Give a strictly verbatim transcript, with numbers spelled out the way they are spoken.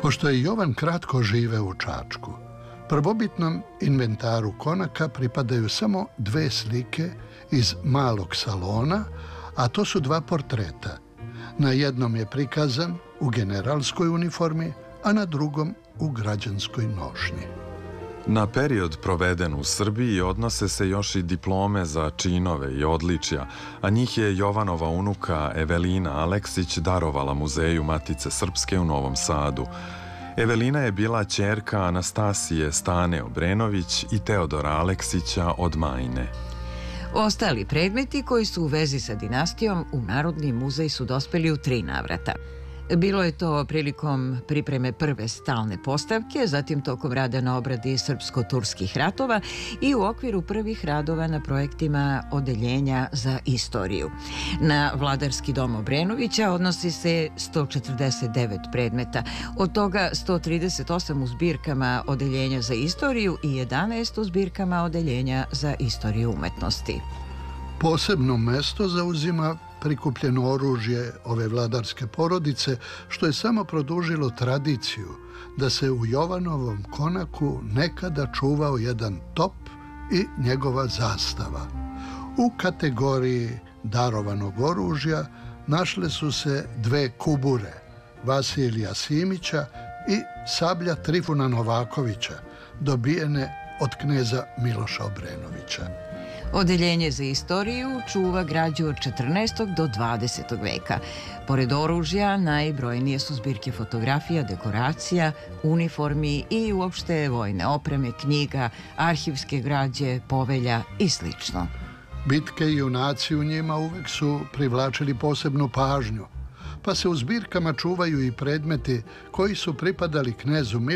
Pošto je Jovan kratko živeo u Čačku, prvobitnom inventaru Konaka pripadaju samo dve slike iz malog salona, a to su dva portreta. Na jednom je prikazan u generalskoj uniformi, a na drugom u građanskoj nošnji. Na period proveden u Srbiji odnose se još i diplome za činove i odličja, a njih je Jovanova unuka Evelina Aleksić darovala Muzeju Matice Srpske u Novom Sadu. Evelina je bila ćerka Anastasije Stane Obrenović i Teodora Aleksića od Majne. Ostali predmeti koji su u vezi sa dinastijom u Narodni muzej su dospeli u tri navrata. Bilo je to prilikom pripreme prve stalne postavke, zatim tokom rada na obradi srpsko-turskih ratova i u okviru prvih radova na projektima Odeljenja za istoriju. Na Vladarski dom Obrenovića odnosi se sto četrdeset devet predmeta, od toga sto trideset osam u zbirkama Odeljenja za istoriju i jedanaest u zbirkama Odeljenja za istoriju umetnosti. Posebno mesto zauzima prikupljeno oružje ove vladarske porodice, što je samo produžilo tradiciju da se u Jovanovom konaku nekada čuvao jedan top i njegova zastava. U kategoriji darovanog oružja našle su se dve kubure, Vasilija Simića i sablja Trifuna Novakovića, dobijene od kneza Miloša Obrenovića. Odeljenje za istoriju čuva građu od četrnaestog do dvadesetog veka. Pored oružja, najbrojnije su zbirke fotografija, dekoracija, uniformi i uopšte vojne opreme, knjiga, arhivske građe, povelja i slično. Bitke i junaci u njima uvek su privlačili posebnu pažnju, pa se u zbirkama čuvaju i predmeti koji su pripadali knezu Milošu